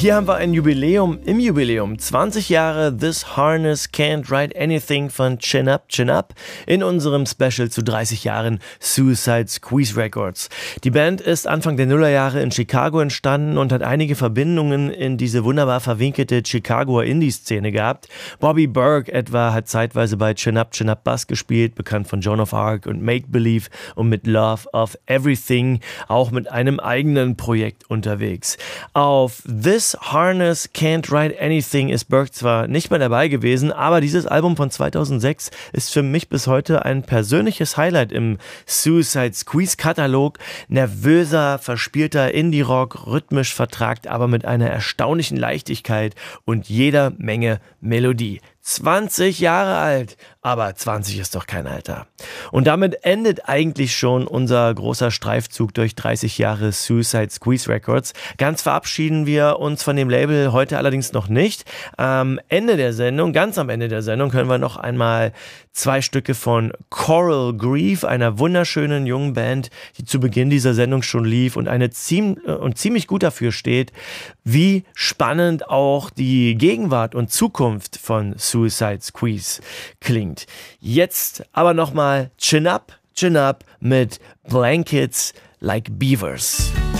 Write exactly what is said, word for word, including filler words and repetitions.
Hier haben wir ein Jubiläum im Jubiläum. zwanzig Jahre This Harness Can't Write Anything von Chin Up, Chin Up in unserem Special zu dreißig Jahren Suicide Squeeze Records. Die Band ist Anfang der Nullerjahre in Chicago entstanden und hat einige Verbindungen in diese wunderbar verwinkelte Chicagoer Indie-Szene gehabt. Bobby Burke etwa hat zeitweise bei Chin Up, Chin Up Bass gespielt, bekannt von Joan of Arc und Make Believe und mit Love of Everything auch mit einem eigenen Projekt unterwegs. Auf This Harness Can't Write Anything ist Burke zwar nicht mehr dabei gewesen, aber dieses Album von zweitausendsechs ist für mich bis heute ein persönliches Highlight im Suicide Squeeze Katalog. Nervöser, verspielter Indie-Rock, rhythmisch vertragt, aber mit einer erstaunlichen Leichtigkeit und jeder Menge Melodie. zwanzig Jahre alt, aber zwanzig ist doch kein Alter. Und damit endet eigentlich schon unser großer Streifzug durch dreißig Jahre Suicide Squeeze Records. Ganz verabschieden wir uns von dem Label heute allerdings noch nicht. Am Ende der Sendung, ganz am Ende der Sendung, können wir noch einmal zwei Stücke von Coral Grief, einer wunderschönen jungen Band, die zu Beginn dieser Sendung schon lief und eine ziem- und ziemlich gut dafür steht, wie spannend auch die Gegenwart und Zukunft von Suicide Squeeze klingt. Jetzt aber nochmal Chin Up, Chin Up mit Blankets Like Beavers.